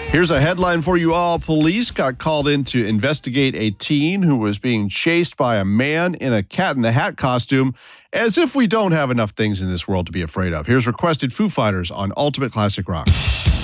Here's a headline for you all. Police got called in to investigate a teen who was being chased by a man in a Cat in the Hat costume, as if we don't have enough things in this world to be afraid of. Here's Requested Foo Fighters on Ultimate Classic Rock.